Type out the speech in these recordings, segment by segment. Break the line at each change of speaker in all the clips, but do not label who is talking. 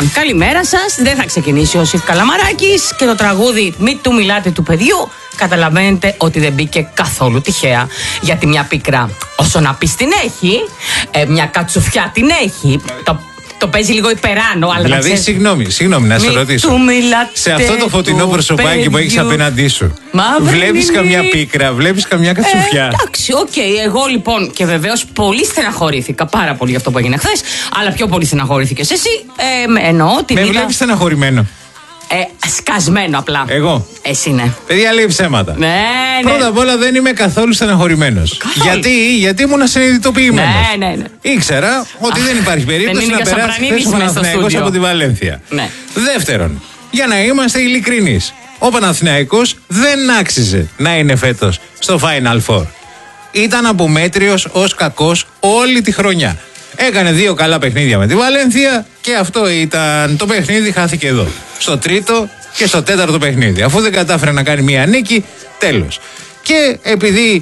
Λοιπόν, καλημέρα σας. Δεν θα ξεκινήσει ο Ιωσήφ Καλαμαράκης και το τραγούδι «Μη του μιλάτε του παιδιού». Καταλαβαίνετε ότι δεν μπήκε καθόλου τυχαία. Γιατί μια πίκρα, όσο να πεις την έχει, μια κατσουφιά την έχει. Το παίζει λίγο υπεράνω, αλλά
δηλαδή, συγγνώμη, να σε ρωτήσω. Σε αυτό το φωτεινό προσωπάκι που έχεις απέναντί σου, βλέπεις καμιά πίκρα, βλέπεις καμιά κατσουφιά?
Εντάξει, εγώ λοιπόν, και βεβαίως πολύ στεναχωρήθηκα πάρα πολύ για αυτό που έγινε χθες, αλλά πιο πολύ στεναχωρήθηκες εσύ. Εννοώ ότι. Με
βλέπεις στεναχωρημένο?
Σκασμένο απλά.
Εγώ.
Εσύ ναι.
Παιδιά, λέει ψέματα.
Ναι.
Πρώτα απ' όλα δεν είμαι καθόλου στεναχωρημένος. Γιατί ήμουν συνειδητοποιημένος.
Ναι.
Ήξερα ότι δεν υπάρχει περίπτωση να περάσει χθες ο Παναθηναϊκός από τη Βαλένθια.
Ναι.
Δεύτερον, για να είμαστε ειλικρινείς, ο Παναθηναϊκός δεν άξιζε να είναι φέτος στο Final Four. Ήταν απομέτριος ως κακός όλη τη χρονιά. Έκανε 2 καλά παιχνίδια με τη Βαλένθια και αυτό ήταν το παιχνίδι, χάθηκε εδώ. Στο τρίτο και στο τέταρτο παιχνίδι. Αφού δεν κατάφερε να κάνει μία νίκη, τέλος. Και επειδή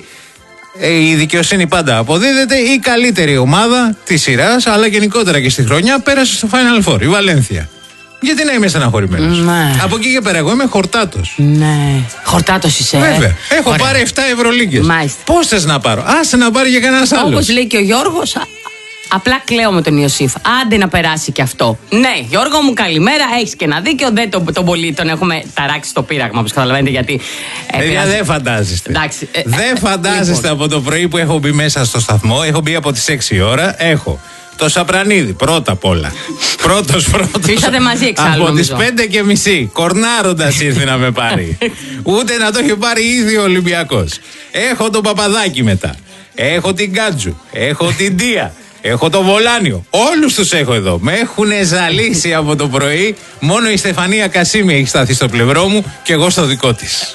η δικαιοσύνη πάντα αποδίδεται, η καλύτερη ομάδα της σειράς, αλλά γενικότερα και στη χρονιά, πέρασε στο Final Four, η Βαλένθια. Γιατί να είμαι στεναχωρημένος? Από εκεί και πέρα, εγώ είμαι χορτάτος.
Ναι. Χορτάτος είσαι.
Βέβαια. Έχω πάρει 7 Ευρωλίγκες. Πώς θες να πάρω? Άσε να πάρει και κανένας άλλος.
Όπως λέει και ο Γιώργος. Απλά κλαίω με τον Ιωσήφ. Άντε να περάσει και αυτό. Ναι, Γιώργο μου, καλημέρα. Έχεις και ένα δίκιο. Δεν τον πολύ τον έχουμε ταράξει στο πείραγμα, όπως καταλαβαίνετε. Γιατί.
Παιδιά, δεν φαντάζεστε. Δεν φαντάζεστε από το πρωί που έχω μπει μέσα στο σταθμό. Έχω μπει από τις 6 ώρα. Έχω το Σαπρανίδη πρώτα απ' όλα. Πρώτος.
Ήρθατε μαζί εξάλλου.
Από τις 5:30. Κορνάροντας ήρθε να με πάρει. Ούτε να το έχει πάρει ήδη ο Ολυμπιακός. Έχω τον Παπαδάκη μετά. Έχω την Κάτζου. Έχω την Τία. Έχω το Βολάνιο. Όλους τους έχω εδώ. Με έχουν ζαλίσει από το πρωί. Μόνο η Στεφανία Κασίμη έχει σταθεί στο πλευρό μου και εγώ στο δικό της.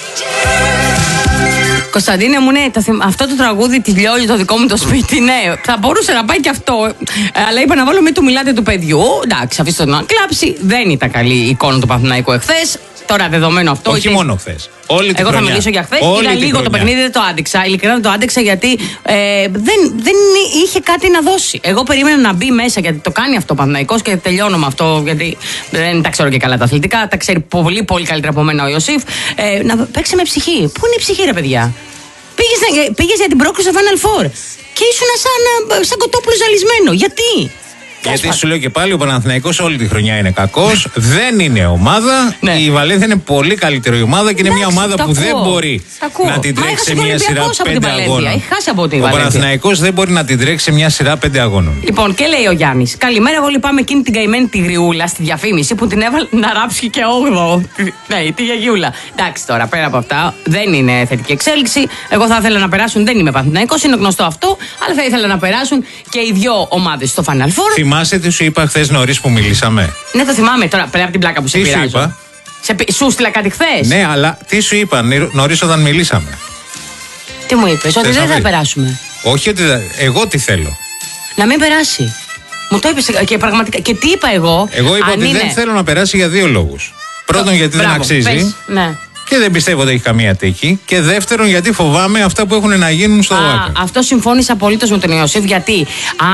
Κωνσταντίνε μου, ναι, αυτό το τραγούδι τη Λιόλη, το δικό μου το σπίτι, ναι, θα μπορούσε να πάει και αυτό. Αλλά είπα να βάλω «Μη του μιλάτε του παιδιού». Εντάξει, αφήστε τον να κλάψει. Δεν ήταν καλή η εικόνα του Παναθηναϊκού εχθές. Τώρα δεδομένο αυτό.
Όχι μόνο χθες. Όλη την
Εγώ θα μιλήσω για χθες. Είδα λίγο το παιχνίδι, δεν το άντεξα. Ειλικρινά δεν το άντεξα γιατί δεν είχε κάτι να δώσει. Εγώ περίμενα να μπει μέσα γιατί το κάνει αυτό ο Παναθηναϊκός και τελειώνω με αυτό. Γιατί δεν τα ξέρω και καλά τα αθλητικά. Τα ξέρει πολύ πολύ καλύτερα από μένα ο Ιωσήφ. Να παίξει με ψυχή. Πού είναι η ψυχή, ρε παιδιά? Πήγες για την πρόκριση στο Final Four και ήσουν σαν κοτόπουλο ζαλισμένο. Γιατί?
Γιατί σου λέω και πάλι, ο Παναθηναϊκός όλη τη χρονιά είναι κακός. Δεν είναι ομάδα. Ναι. Η Βαλένθια είναι πολύ καλύτερη ομάδα και είναι μια ομάδα που δεν μπορεί να την τρέξει σε μια σειρά 5 αγώνων. Ο Παναθηναϊκός δεν μπορεί να την τρέξει σε μια σειρά 5 αγώνων.
Λοιπόν, και λέει ο Γιάννης: καλημέρα, εγώ λυπάμαι εκείνη την καημένη τη γριούλα στη διαφήμιση που την έβαλε να ράψει και 8ο. Ναι, τη γιαγιούλα. Εντάξει τώρα, πέρα από αυτά, δεν είναι θετική εξέλιξη. Εγώ θα ήθελα να περάσουν, δεν είμαι Παναθηναϊκός, είναι γνωστό αυτό, αλλά θα ήθελα να περάσουν και οι 2 ομάδες στο Final Four.
Θυμάσαι τι σου είπα χθες νωρίς που μιλήσαμε?
Ναι, το θυμάμαι τώρα, πέρα από την πλάκα που σε πειράζω.
Τι σου είπα?
Σου στείλα κάτι χθες?
Ναι, αλλά τι σου είπα νωρίς όταν μιλήσαμε?
Τι μου είπες? Ότι δεν θα περάσουμε.
Όχι, ότι εγώ τι θέλω?
Να μην περάσει. Μου το είπες και πραγματικά. Και τι είπα εγώ?
Εγώ είπα ότι δεν θέλω να περάσει για 2 λόγους. Πρώτον, γιατί δεν αξίζει.
Πες, ναι.
Και δεν πιστεύω ότι έχει καμία τύχη. Και δεύτερον, γιατί φοβάμαι αυτά που έχουν να γίνουν στο ΟΑΚΑ.
Αυτό συμφώνησα απολύτως με τον Ιωσήφ. Γιατί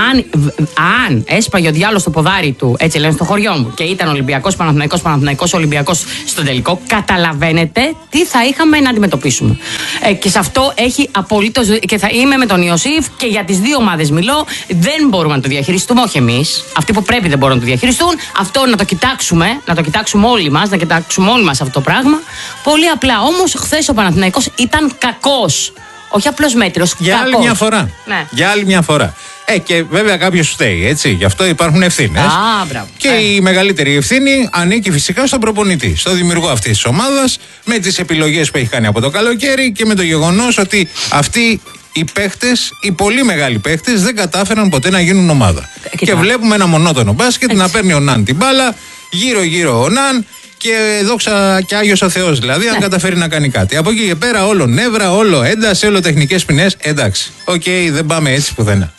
αν έσπαγε ο διάλογος στο ποδάρι του, έτσι λένε στο χωριό μου, και ήταν Ολυμπιακός Παναθηναϊκός Ολυμπιακός στον τελικό, καταλαβαίνετε τι θα είχαμε να αντιμετωπίσουμε. Και σε αυτό έχει απολύτως. Και θα είμαι με τον Ιωσήφ και για τις 2 ομάδες μιλώ. Δεν μπορούμε να το διαχειριστούμε, όχι εμείς. Αυτοί που πρέπει δεν μπορούν να το διαχειριστούν. Αυτό να το κοιτάξουμε όλοι μας, αυτό το πράγμα. Πολύ απλά όμως χθες ο Παναθηναϊκός ήταν κακός. Όχι απλώς μέτριος, κακός.
Για άλλη μια φορά.
Ναι.
Για άλλη μια φορά. Και βέβαια κάποιος φταίει, έτσι. Γι' αυτό υπάρχουν ευθύνες. Και η μεγαλύτερη ευθύνη ανήκει φυσικά στον προπονητή, στο δημιουργό αυτής της ομάδας, με τις επιλογές που έχει κάνει από το καλοκαίρι και με το γεγονός ότι αυτοί οι παίχτες, οι πολύ μεγάλοι παίχτες, δεν κατάφεραν ποτέ να γίνουν ομάδα. Και βλέπουμε ένα μονότονο μπάσκετ να παίρνει ο Ναν την μπάλα, γύρω-γύρω ο Ναν. Και δόξα και Άγιος ο Θεός, δηλαδή, αν καταφέρει να κάνει κάτι. Από εκεί και πέρα, όλο νεύρα, όλο ένταση, όλο τεχνικές ποινές. Εντάξει. Δεν πάμε έτσι πουθενά.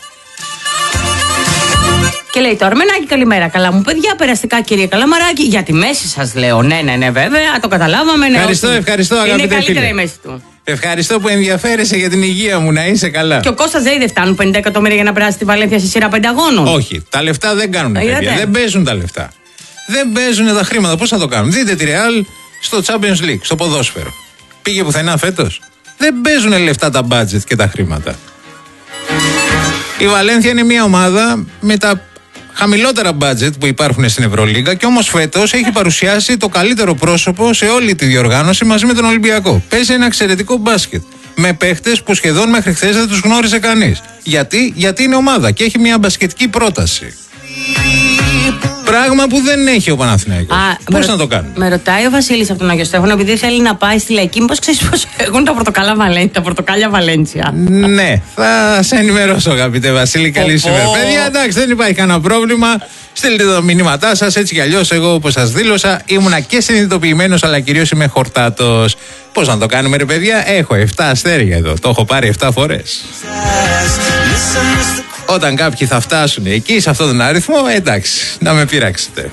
Και λέει το Αρμενάκι, καλημέρα. Καλά μου παιδιά, περαστικά κύριε Καλαμαράκη. Για τη μέση σας λέω. Ναι, βέβαια, το καταλάβαμε.
Ευχαριστώ, αγαπητέ φίλε.
Είναι καλύτερα η μέση του.
Ευχαριστώ που ενδιαφέρεσαι για την υγεία μου, να είσαι καλά.
Και ο Κώστας δεν φτάνουν 50 εκατομμύρια για να περάσει τη Βαλένθια σε σειρά 5 αγώνων.
Όχι, τα λεφτά δεν κάνουν παιδιά. Δεν παίζουν τα λεφτά. Δεν παίζουν τα χρήματα. Πώς θα το κάνουν? Δείτε τη Real στο Champions League, στο ποδόσφαιρο. Πήγε πουθενά φέτος? Δεν παίζουν λεφτά τα budget και τα χρήματα. Η Βαλένθια είναι μια ομάδα με τα χαμηλότερα budget που υπάρχουν στην Ευρωλίγκα και όμως φέτος έχει παρουσιάσει το καλύτερο πρόσωπο σε όλη τη διοργάνωση μαζί με τον Ολυμπιακό. Παίζει ένα εξαιρετικό μπάσκετ με παίχτες που σχεδόν μέχρι χθες δεν τους γνώριζε κανείς. Γιατί είναι ομάδα και έχει μια μπασκετική πρόταση. Πράγμα που δεν έχει ο Παναθηναϊκός. Πώς να το κάνουν?
Με ρωτάει ο Βασίλης από τον Άγιο Στέφανο, επειδή θέλει να πάει στη Λαϊκή, μήπως ξέρεις πώς έχουν τα πορτοκάλια Βαλένθια?
Ναι, θα σε ενημερώσω, αγαπητέ Βασίλη. Καλή σήμερα. Παιδιά, εντάξει, δεν υπάρχει κανένα πρόβλημα. Στείλτε τα μηνύματά σας. Έτσι κι αλλιώς, εγώ όπως σας δήλωσα, ήμουνα και συνειδητοποιημένος, αλλά κυρίως είμαι χορτάτος. Πώς να το κάνουμε, ρε παιδιά? Έχω 7 αστέρια εδώ. Το έχω πάρει 7 φορές. Όταν κάποιοι θα φτάσουν εκεί, σε αυτόν τον αριθμό, εντάξει, να με πειράξετε.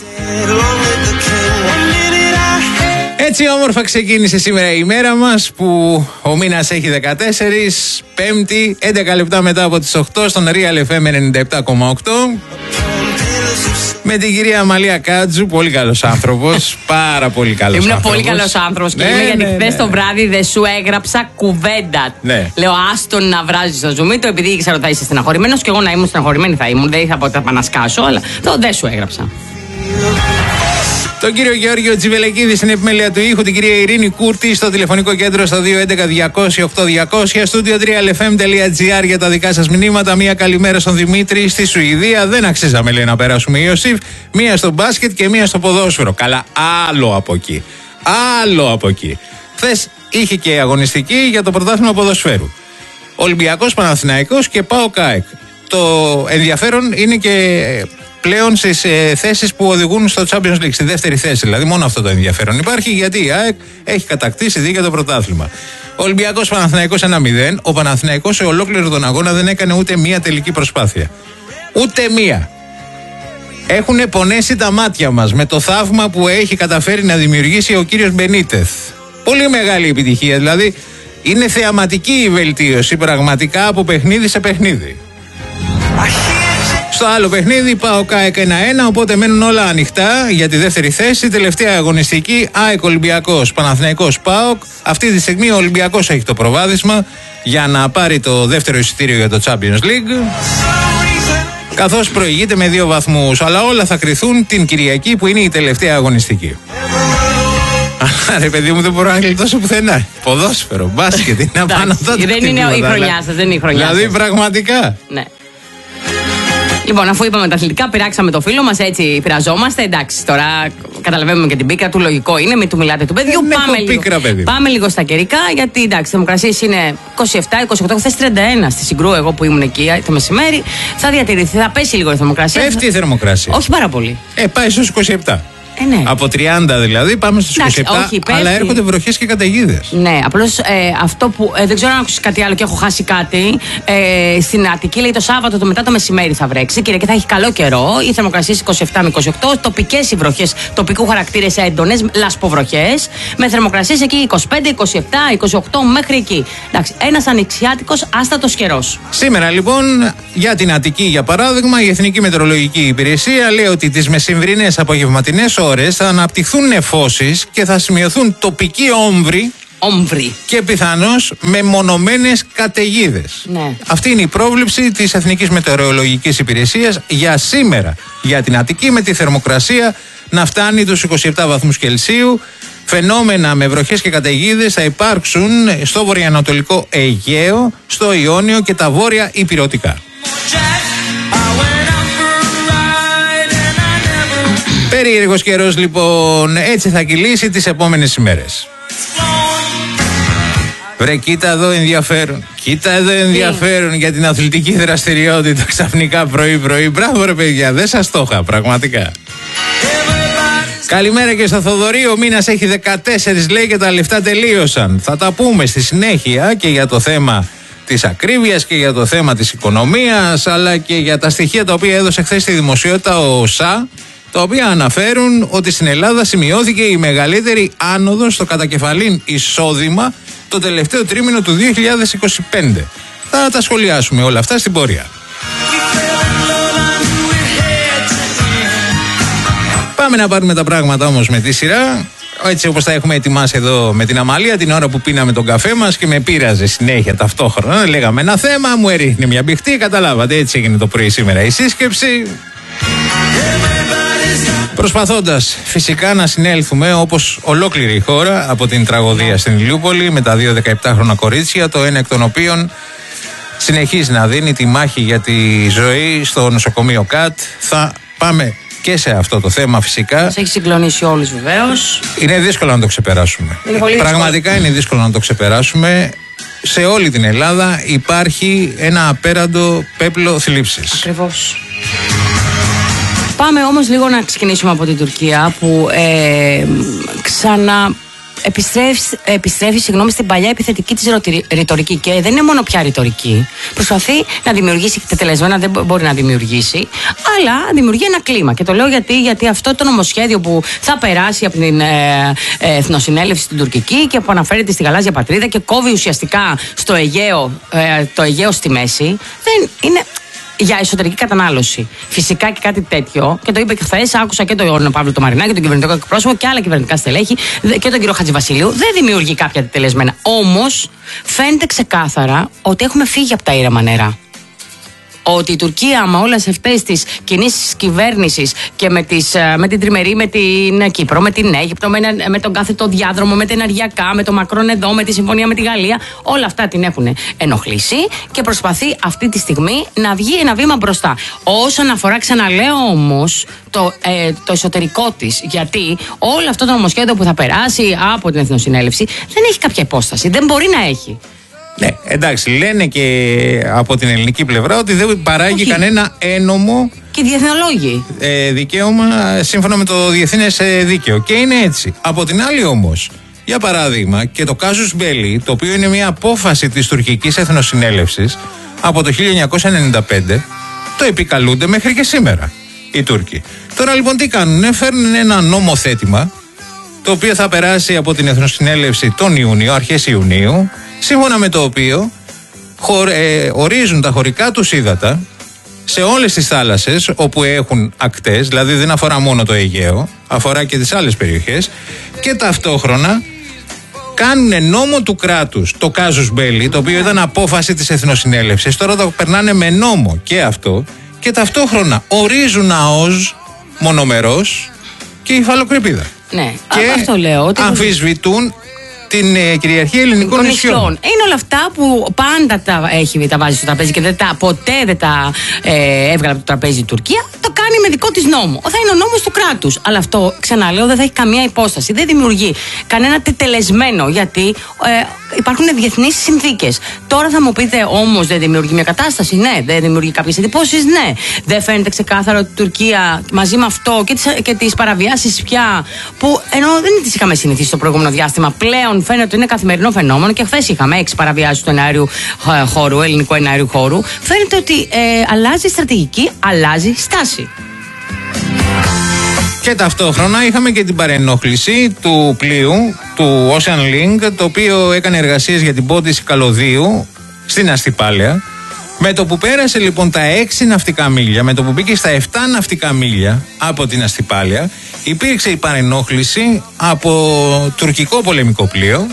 Έτσι όμορφα ξεκίνησε σήμερα η ημέρα μας, που ο μήνας έχει 14, Πέμπτη, 11 λεπτά μετά από τις 8, στον Real FM 97,8. Με την κυρία Αμαλία Κάτζου, πολύ καλός άνθρωπος. Πάρα πολύ καλός άνθρωπος.
Ήμουν πολύ καλός άνθρωπος και γιατί χθες το βράδυ δεν σου έγραψα κουβέντα.
Ναι.
Λέω, άστον να βράζεις το ζουμί, το επειδή ήξερα ότι θα είσαι στεναχωρημένος και εγώ να ήμουν στεναχωρημένη θα ήμουν. Δεν είχα ποτέ να σκάσω, αλλά δεν σου έγραψα.
Τον κύριο Γεώργιο Τζιβελεκίδη στην επιμέλεια του ήχου, την κυρία Ειρήνη Κούρτη στο τηλεφωνικό κέντρο στο 211-200-8200, στούντιο 3lfm.gr για τα δικά σας μηνύματα. Μία καλημέρα στον Δημήτρη στη Σουηδία. Δεν αξίζαμε, λέει, να περάσουμε, Ιωσήφ. Μία στο μπάσκετ και μία στο ποδόσφαιρο. Καλά, άλλο από εκεί. Άλλο από εκεί. Χθες είχε και αγωνιστική για το πρωτάθλημα ποδοσφαίρου. Ολυμπιακός, Παναθηναϊκός και ΠΑΟΚ ΑΕΚ. Το ενδιαφέρον είναι και πλέον στις θέσεις που οδηγούν στο Champions League, στη δεύτερη θέση. Δηλαδή, μόνο αυτό το ενδιαφέρον υπάρχει, γιατί η ΑΕΚ έχει κατακτήσει δίκαια το πρωτάθλημα. Ο Ολυμπιακός Παναθηναϊκός 1-0. Ο Παναθηναϊκός σε ολόκληρο τον αγώνα δεν έκανε ούτε μία τελική προσπάθεια. Ούτε μία. Έχουν πονέσει τα μάτια μας με το θαύμα που έχει καταφέρει να δημιουργήσει ο κύριος Μπενίτεθ. Πολύ μεγάλη επιτυχία. Δηλαδή, είναι θεαματική η βελτίωση πραγματικά από παιχνίδι σε παιχνίδι. Στο άλλο παιχνίδι ΠΑΟΚ ΑΕΚ 1-1, οπότε μένουν όλα ανοιχτά για τη δεύτερη θέση. Τελευταία αγωνιστική ΑΕΚ Ολυμπιακός Παναθηναϊκός ΠΑΟΚ. Αυτή τη στιγμή ο Ολυμπιακός έχει το προβάδισμα για να πάρει το δεύτερο εισιτήριο για το Champions League, καθώς προηγείται με 2 βαθμούς. Αλλά όλα θα κριθούν την Κυριακή, που είναι η τελευταία αγωνιστική. Αλλά ρε παιδί μου, δεν μπορώ να γλιτώσω πουθενά. Ποδόσφαιρο, μπάσκετ, είναι απάνω από τότε.
Δεν είναι η χρονιά σας, δεν είναι η χρονιά σας.
Δηλαδή πραγματικά.
Ναι. Λοιπόν, αφού είπαμε τα αθλητικά, πειράξαμε το φίλο μας, έτσι πειραζόμαστε. Εντάξει, τώρα καταλαβαίνουμε και την πίκρα του, λογικό είναι, μην του μιλάτε του παιδιού. Πάμε λίγο στα καιρικά, γιατί εντάξει, θερμοκρασίες είναι 27-28, χθες 31 στη Συγκρού, εγώ που ήμουν εκεί το μεσημέρι. Θα διατηρηθεί, θα πέσει λίγο η θερμοκρασία.
Πέφτει η θερμοκρασία.
Όχι πάρα πολύ.
Πάει στους 27.
Ναι.
Από 30 δηλαδή πάμε στους 27, αλλά έρχονται βροχές και καταιγίδες.
Ναι, απλώς αυτό που δεν ξέρω αν ακούσεις κάτι άλλο και έχω χάσει κάτι. Στην Αττική λέει το Σάββατο μετά το μεσημέρι θα βρέξει και θα έχει καλό καιρό. Οι θερμοκρασίες 27 με 28, τοπικές οι βροχές, τοπικού χαρακτήρα σε έντονες λασποβροχές, με θερμοκρασίες εκεί 25, 27, 28 μέχρι εκεί. Εντάξει, ένας ανοιξιάτικος άστατος καιρός.
Σήμερα λοιπόν για την Αττική, για παράδειγμα, η Εθνική Μετεωρολογική Υπηρεσία λέει ότι τις μεσημβρινές απογευματινές ώρες θα αναπτυχθούν νεφώσεις και θα σημειωθούν τοπικοί όμβροι και πιθανώς μεμονωμένες καταιγίδες.
Ναι.
Αυτή είναι η πρόβλεψη της Εθνικής Μετεωρολογικής Υπηρεσίας για σήμερα για την Αττική, με τη θερμοκρασία να φτάνει τους 27 βαθμούς Κελσίου. Φαινόμενα με βροχές και καταιγίδες θα υπάρξουν στο βορειοανατολικό Αιγαίο, στο Ιόνιο και τα βόρεια Ηπειρωτικά. Περίεργος καιρός λοιπόν, έτσι θα κυλήσει τις επόμενες ημέρες. Βρε, κοίτα εδώ ενδιαφέρον. Κοίτα εδώ ενδιαφέρον για την αθλητική δραστηριότητα ξαφνικά πρωί-πρωί. Μπράβο ρε παιδιά, δεν σας το είχα πραγματικά. Καλημέρα και στο Θοδωρή, ο μήνας έχει 14 λέει και τα λεφτά τελείωσαν. Θα τα πούμε στη συνέχεια και για το θέμα της ακρίβειας και για το θέμα της οικονομίας, αλλά και για τα στοιχεία τα οποία έδωσε χθες στη δημοσιότητα ο ΩΣΑ, τα οποία αναφέρουν ότι στην Ελλάδα σημειώθηκε η μεγαλύτερη άνοδος στο κατακεφαλήν εισόδημα το τελευταίο τρίμηνο του 2025. Θα τα σχολιάσουμε όλα αυτά στην πορεία. Πάμε να πάρουμε τα πράγματα όμως με τη σειρά. Έτσι όπως τα έχουμε ετοιμάσει εδώ με την Αμαλία, την ώρα που πίναμε τον καφέ μας και με πείραζε συνέχεια ταυτόχρονα. Λέγαμε ένα θέμα, μου έριχνε μια μπιχτή, καταλάβατε. Έτσι έγινε το πρωί σήμερα η σύσκεψη. Προσπαθώντας φυσικά να συνέλθουμε όπως ολόκληρη η χώρα από την τραγωδία στην Ηλιούπολη με τα 2 17χρονα κορίτσια, το ένα εκ των οποίων συνεχίζει να δίνει τη μάχη για τη ζωή στο νοσοκομείο ΚΑΤ. Θα πάμε και σε αυτό το θέμα φυσικά.
Μας έχει συγκλονίσει όλους βεβαίως.
Είναι δύσκολο να το ξεπεράσουμε. Πραγματικά είναι δύσκολο να το ξεπεράσουμε. Σε όλη την Ελλάδα υπάρχει ένα απέραντο πέπλο θλίψης.
Ακριβώς. Πάμε όμως λίγο να ξεκινήσουμε από την Τουρκία που επιστρέφει στην παλιά επιθετική της ρητορική. Και δεν είναι μόνο πια ρητορική. Προσπαθεί να δημιουργήσει, τετελεσμένα δεν μπορεί να δημιουργήσει, αλλά δημιουργεί ένα κλίμα. Και το λέω γιατί αυτό το νομοσχέδιο που θα περάσει από την Εθνοσυνέλευση στην τουρκική και που αναφέρεται στη γαλάζια πατρίδα και κόβει ουσιαστικά στο Αιγαίο, το Αιγαίο στη μέση, δεν είναι για εσωτερική κατανάλωση. Φυσικά και κάτι τέτοιο, και το είπε και χθες, άκουσα και τον Παύλο τον Μαρινάκη, τον κυβερνητικό εκπρόσωπο και άλλα κυβερνητικά στελέχη και τον κύριο Χατζηβασιλείου, δεν δημιουργεί κάποια τελεσμένα. Όμως φαίνεται ξεκάθαρα ότι έχουμε φύγει από τα ήρεμα νερά. Ότι η Τουρκία με όλες αυτές τις κινήσεις κυβέρνησης και με την τριμερή, με την Κύπρο, με την Αίγυπτο, με τον κάθετο διάδρομο, με τα ενεργειακά, με το Μακρόν εδώ, με τη συμφωνία με τη Γαλλία, όλα αυτά την έχουν ενοχλήσει και προσπαθεί αυτή τη στιγμή να βγει ένα βήμα μπροστά. Όσον αφορά, ξαναλέω όμως, το εσωτερικό της, γιατί όλο αυτό το νομοσχέδιο που θα περάσει από την Εθνοσυνέλευση δεν έχει κάποια υπόσταση, δεν μπορεί να έχει.
Ναι, εντάξει, λένε και από την ελληνική πλευρά ότι δεν παράγει κανένα ένομο
και διεθνολόγοι
δικαίωμα σύμφωνα με το διεθνές δίκαιο. Και είναι έτσι. Από την άλλη όμως, για παράδειγμα, και το casus belli, το οποίο είναι μια απόφαση της τουρκικής εθνοσυνέλευσης από το 1995, το επικαλούνται μέχρι και σήμερα οι Τούρκοι. Τώρα λοιπόν τι κάνουν, φέρνουν ένα νομοθέτημα το οποίο θα περάσει από την Εθνοσυνέλευση τον Ιούνιο, αρχές Ιουνίου, σύμφωνα με το οποίο ορίζουν τα χωρικά τους ύδατα σε όλες τις θάλασσες όπου έχουν ακτές, δηλαδή δεν αφορά μόνο το Αιγαίο, αφορά και τις άλλες περιοχές, και ταυτόχρονα κάνουν νόμο του κράτους το casus belli, το οποίο ήταν απόφαση της Εθνοσυνέλευσης, τώρα το περνάνε με νόμο και αυτό, και ταυτόχρονα ορίζουν ΑΟΣ μονομερός και υφαλοκρηπίδα.
Ναι,
και
αυτό λέω, ότι
αμφισβητούν την κυριαρχία ελληνικών νησιών.
Είναι όλα αυτά που πάντα τα βάζει στο τραπέζι και ποτέ δεν τα έβγαλε από το τραπέζι η Τουρκία. Το κάνει με δικό της νόμο. Θα είναι ο νόμος του κράτους. Αλλά αυτό, ξαναλέω, δεν θα έχει καμία υπόσταση. Δεν δημιουργεί κανένα τετελεσμένο, γιατί υπάρχουν διεθνείς συνθήκες. Τώρα θα μου πείτε όμως, δεν δημιουργεί μια κατάσταση? Ναι. Δεν δημιουργεί κάποιες εντυπώσεις? Ναι. Δεν φαίνεται ξεκάθαρο ότι η Τουρκία μαζί με αυτό και τις παραβιάσεις πια, που ενώ δεν τις είχαμε συνηθίσει στο προηγούμενο διάστημα, πλέον φαίνεται ότι είναι καθημερινό φαινόμενο, και χθες είχαμε 6 παραβιάσεις του εναέριου χώρου, ελληνικού εναέριου χώρου. Φαίνεται ότι αλλάζει στρατηγική, αλλάζει στάση.
Και ταυτόχρονα είχαμε και την παρενόχληση του πλοίου, του Ocean Link, το οποίο έκανε εργασίες για την πόντιση καλωδίου στην Αστυπάλαια. Με το που πέρασε λοιπόν τα 6 ναυτικά μίλια, με το που μπήκε στα 7 ναυτικά μίλια από την Αστυπάλαια, υπήρξε η παρενόχληση από τουρκικό πολεμικό πλοίο,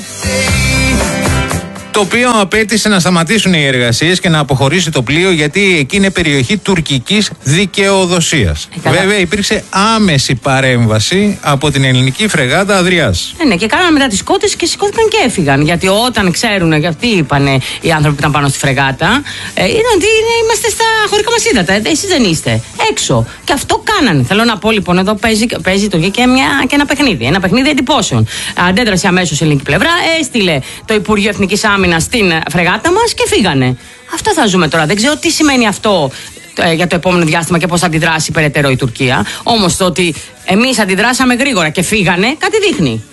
το οποίο απέτησε να σταματήσουν οι εργασίες και να αποχωρήσει το πλοίο, γιατί εκεί είναι περιοχή τουρκικής δικαιοδοσίας. Βέβαια υπήρξε άμεση παρέμβαση από την ελληνική φρεγάτα Αδριάς.
Ναι, και κάνανε μετά τις κότες και σηκώθηκαν και έφυγαν. Γιατί όταν ξέρουν, και αυτοί είπανε οι άνθρωποι που ήταν πάνω στη φρεγάτα, ήταν ότι είμαστε στα χωρικά μας ύδατα. Εσείς δεν είστε. Έξω. Και αυτό κάνανε. Θέλω να πω λοιπόν, εδώ παίζει το και ένα παιχνίδι. Ένα παιχνίδι εντυπώσεων. Αντέδρασε αμέσως η ελληνική πλευρά, έστειλε το Υπουργείο Εθνικής Άμυνας στην φρεγάτα μας και φύγανε. Αυτό θα ζούμε τώρα. Δεν ξέρω τι σημαίνει αυτό για το επόμενο διάστημα και πώς θα αντιδράσει περαιτέρω η Τουρκία. Όμως το ότι εμείς αντιδράσαμε γρήγορα και φύγανε, κάτι δείχνει.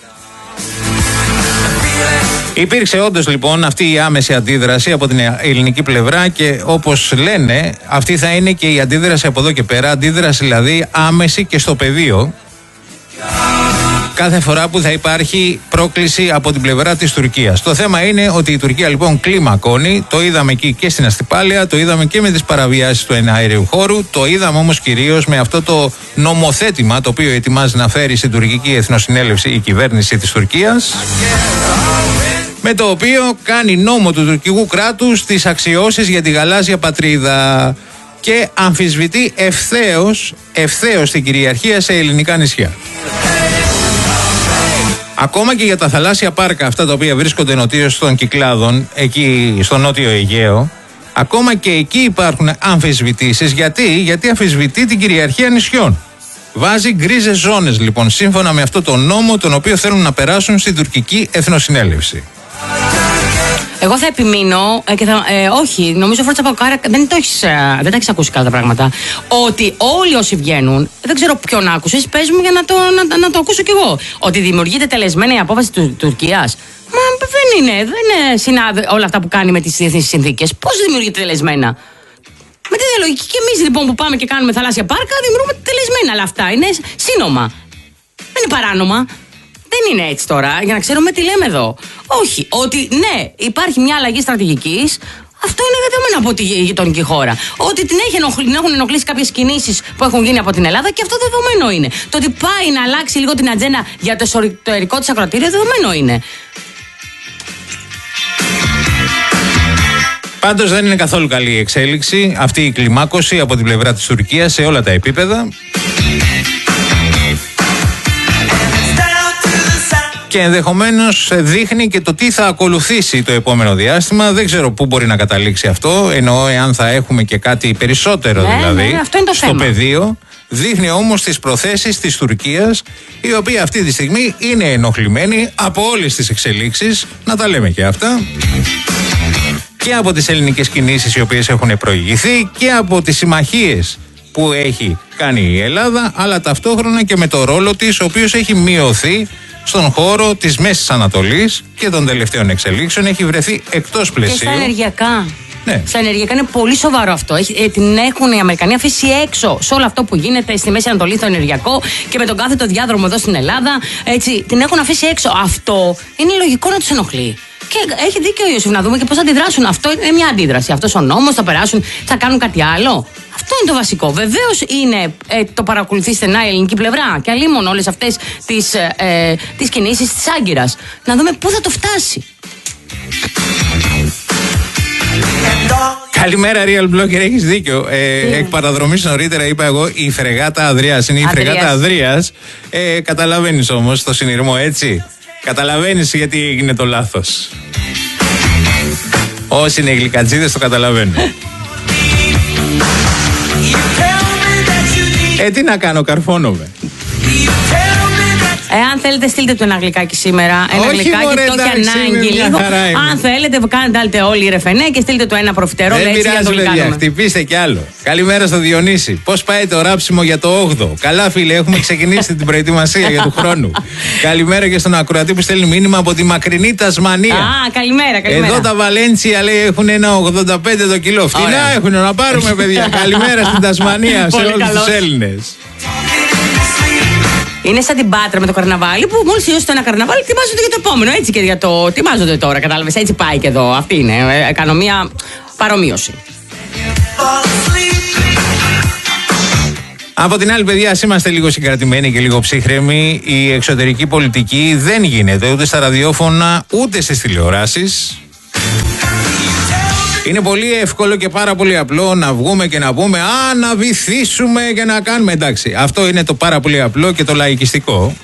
Υπήρξε όντως λοιπόν αυτή η άμεση αντίδραση από την ελληνική πλευρά, και όπως λένε, αυτή θα είναι και η αντίδραση από εδώ και πέρα. Αντίδραση δηλαδή άμεση και στο πεδίο. κάθε φορά που θα υπάρχει πρόκληση από την πλευρά της Τουρκίας. Το θέμα είναι ότι η Τουρκία λοιπόν κλιμακώνει, το είδαμε εκεί και στην Αστυπάλαια, το είδαμε και με τις παραβιάσεις του εναέριου χώρου, το είδαμε όμως κυρίως με αυτό το νομοθέτημα το οποίο ετοιμάζει να φέρει στην τουρκική εθνοσυνέλευση η κυβέρνηση της Τουρκίας, με το οποίο κάνει νόμο του τουρκικού κράτους τις αξιώσεις για τη γαλάζια πατρίδα και αμφισβητεί ευθέως την κυριαρχία σε ελληνικά νησιά. Ακόμα και για τα θαλάσσια πάρκα, αυτά τα οποία βρίσκονται νοτίως των Κυκλάδων, εκεί στο νότιο Αιγαίο, ακόμα και εκεί υπάρχουν αμφισβητήσεις. Γιατί αμφισβητεί την κυριαρχία νησιών. Βάζει γκρίζες ζώνες λοιπόν, σύμφωνα με αυτό το νόμο, τον οποίο θέλουν να περάσουν στην τουρκική εθνοσυνέλευση.
Εγώ θα επιμείνω και όχι, νομίζω Φόρτσα Πακάρα δεν τα έχεις ακούσει καλά τα πράγματα. Ότι όλοι όσοι βγαίνουν, δεν ξέρω ποιον άκουσες, πες μου για να το ακούσω κι εγώ. Ότι δημιουργείται τελεσμένα η απόφαση της Τουρκίας. Μα δεν είναι συνάδει όλα αυτά που κάνει με τις διεθνείς συνθήκες. Πώς δημιουργείται τελεσμένα? Με τη διαλογική και εμείς λοιπόν που πάμε και κάνουμε θαλάσσια πάρκα δημιουργούμε τελεσμένα. Αλλά αυτά είναι σύνομα. Δεν είναι παράνομα. Δεν είναι έτσι τώρα, για να ξέρουμε τι λέμε εδώ. Όχι, ότι ναι, υπάρχει μια αλλαγή στρατηγικής, αυτό είναι δεδομένο από τη γειτονική χώρα. Ότι την έχουν ενοχλήσει κάποιες κινήσεις που έχουν γίνει από την Ελλάδα και αυτό δεδομένο είναι. Το ότι πάει να αλλάξει λίγο την ατζέντα για το εσωτερικό της ακροατήριο δεδομένο είναι.
Πάντως δεν είναι καθόλου καλή η εξέλιξη, αυτή η κλιμάκωση από την πλευρά της Τουρκίας σε όλα τα επίπεδα. Και ενδεχομένως δείχνει και το τι θα ακολουθήσει το επόμενο διάστημα. Δεν ξέρω πού μπορεί να καταλήξει αυτό. Εννοώ εάν θα έχουμε και κάτι περισσότερο δηλαδή
αυτό είναι το
στο
θέμα.
πεδίο. Δείχνει όμως τις προθέσεις της Τουρκίας, η οποία αυτή τη στιγμή είναι ενοχλημένη από όλες τις εξελίξεις. Να τα λέμε και αυτά. Και από τις ελληνικές κινήσεις οι οποίες έχουν προηγηθεί και από τις συμμαχίες που έχει κάνει η Ελλάδα, αλλά ταυτόχρονα και με το ρόλο της, ο οποίος έχει μειωθεί στον χώρο της Μέσης Ανατολής και των τελευταίων εξελίξεων, έχει βρεθεί εκτός πλαισίου.
Και στα ενεργειακά.
Ναι.
Στα ενεργειακά είναι πολύ σοβαρό αυτό. Την έχουν οι Αμερικανοί αφήσει έξω σε όλο αυτό που γίνεται στη Μέση Ανατολή, στο ενεργειακό και με τον κάθετο διάδρομο εδώ στην Ελλάδα. Έτσι, την έχουν αφήσει έξω. Αυτό είναι λογικό να τους ενοχλεί. Και έχει δίκιο ο Ιωσήφ, να δούμε και πώς θα αντιδράσουν. Αυτό είναι μια αντίδραση. Αυτός ο νόμος θα περάσουν, θα κάνουν κάτι άλλο. Αυτό είναι το βασικό. Βεβαίως είναι το παρακολουθεί στενά η ελληνική πλευρά και αλλήμον όλες αυτές τις κινήσεις της Άγκυρας. Να δούμε πού θα το φτάσει.
Καλημέρα, Real Blogger, έχεις δίκιο. Εκ παραδρομής νωρίτερα είπα εγώ η φρεγάτα Αδρίας. Είναι η φρεγάτα Αδρίας. Καταλαβαίνεις όμως το συνειρμό, έτσι. Καταλαβαίνεις γιατί έγινε το λάθος. Όσοι είναι γλυκατζίδες το καταλαβαίνουν. Τι να κάνω, καρφώνομαι.
Αν θέλετε, στείλτε του ένα γλυκάκι σήμερα. Ένα γλυκάκι, το και ανάγκη λίγο. Αν θέλετε, κάντε όλοι ρεφενέ και στείλτε του ένα προφιτερό.
Δεν πειράζει, παιδιά. Χτυπήστε κι άλλο. Καλημέρα στο Διονύση. Πώς πάει το ράψιμο για το 8ο? Καλά, φίλε, έχουμε ξεκινήσει την προετοιμασία για του χρόνου. Καλημέρα και στον ακροατή που στέλνει μήνυμα από τη μακρινή Τασμανία.
Καλημέρα.
Εδώ τα Βαλέντσια λέει έχουν ένα 85 το κιλό. Φτηνά έχουν να πάρουμε, παιδιά. Καλημέρα στην Τασμανία σε όλους τους Έλληνες.
Είναι σαν την Πάτρα με το καρναβάλι που μόλις τελειώσει το ένα καρναβάλι ετοιμάζονται για το επόμενο. Έτσι και για το. Ετοιμάζονται τώρα, κατάλαβες. Έτσι πάει και εδώ. Αυτή είναι. Κάνω μία παρομοίωση.
Από την άλλη, παιδιά, ας είμαστε λίγο συγκρατημένοι και λίγο ψύχρεμοι. Η εξωτερική πολιτική δεν γίνεται ούτε στα ραδιόφωνα ούτε στις τηλεοράσεις. Είναι πολύ εύκολο και πάρα πολύ απλό να βγούμε και να πούμε να βυθίσουμε και να κάνουμε. Εντάξει, αυτό είναι το πάρα πολύ απλό και το λαϊκιστικό.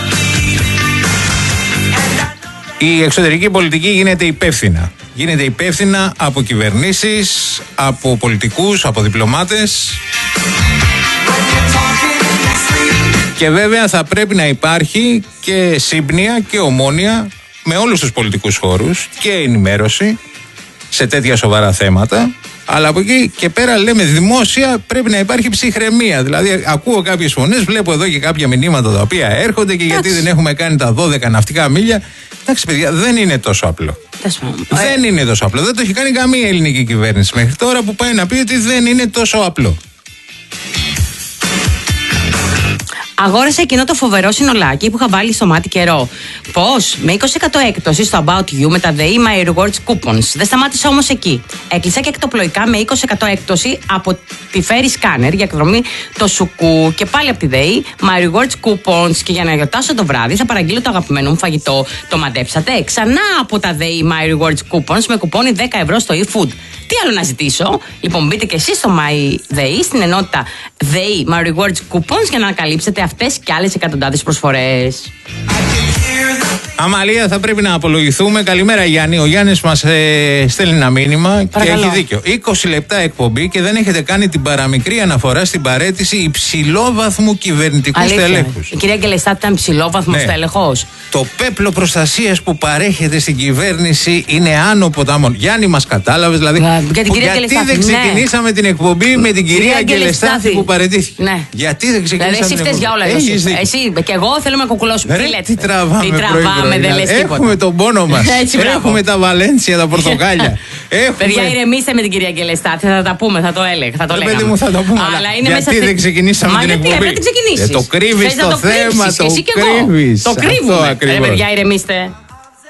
Η εξωτερική πολιτική γίνεται υπεύθυνα. Γίνεται υπεύθυνα από κυβερνήσεις, από πολιτικούς, από διπλωμάτες. Και βέβαια θα πρέπει να υπάρχει και σύμπνοια και ομόνοια με όλους τους πολιτικούς χώρους και ενημέρωση σε τέτοια σοβαρά θέματα, αλλά από εκεί και πέρα λέμε δημόσια πρέπει να υπάρχει ψυχραιμία. Δηλαδή ακούω κάποιες φωνές, βλέπω εδώ και κάποια μηνύματα τα οποία έρχονται και γιατί δεν έχουμε κάνει τα 12 ναυτικά μίλια. Εντάξει, παιδιά, δεν είναι τόσο απλό. Δεν είναι τόσο απλό. Δεν το έχει κάνει καμία ελληνική κυβέρνηση μέχρι τώρα που πάει να πει ότι δεν είναι τόσο απλό.
Αγόρασα εκείνο το φοβερό συνολάκι που είχα βάλει στο μάτι καιρό. Πώς? Με 20% έκπτωση στο About You με τα ΔΕΗ My Rewards Coupons. Δεν σταμάτησα όμως εκεί. Έκλεισα και εκτοπλοϊκά με 20% έκπτωση από τη Ferry Scanner για εκδρομή το Σουκού και πάλι από τη ΔΕΗ My Rewards Coupons. Και για να γιορτάσω το βράδυ θα παραγγείλω το αγαπημένο μου φαγητό. Το μαντέψατε? Ξανά από τα ΔΕΗ My Rewards Coupons με κουπόνι 10 ευρώ στο eFood. Τι άλλο να ζητήσω? Λοιπόν, μπείτε και εσείς στο My ΔΕΗ, στην ενότητα ΔΕΗ My Rewards Coupons για να ανακαλύψετε αυτές και άλλες εκατοντάδες προσφορές.
Αμαλία, θα πρέπει να απολογηθούμε. Καλημέρα, Γιάννη. Ο Γιάννης μας στέλνει ένα μήνυμα. Παρακαλώ. Και έχει δίκιο. 20 λεπτά εκπομπή και δεν έχετε κάνει την παραμικρή αναφορά στην παραίτηση υψηλόβαθμου κυβερνητικού στελέχους.
Η κυρία Γκελεστάτη ήταν υψηλόβαθμο στέλεχος.
Το πέπλο προστασίας που παρέχεται στην κυβέρνηση είναι άνω ποταμών. Γιάννη, μας κατάλαβες? Δηλαδή, γιατί δεν ξεκινήσαμε την εκπομπή με την κυρία Γκελεστάτη που παραιτήθηκε?
Ναι.
Γιατί δεν ξεκινήσαμε?
Δηλαδή, εσύ φταίς για όλα. Εσύ και εγώ θέλουμε να κουκουλώσουμε.
Τι τραβάμε,
δεν λες τίποτα.
Έχουμε τον πόνο μας. Έχουμε τα Βαλένσια, τα πορτοκάλια.
Παιδιά, ηρεμήστε με την κυρία Γκελεστάτη. Θα τα πούμε, θα το έλεγα. Θα το λέγαμε.
Παιδί μου, θα το πούμε.
Αλλά είναι
γιατί
μέσα
δεν ξεκινήσαμε την εκπομπή?
Γιατί δεν ξεκινήσεις?
Το κρύβεις το θέμα.
Το κρύβουμε. Παιδιά, ηρεμήστε.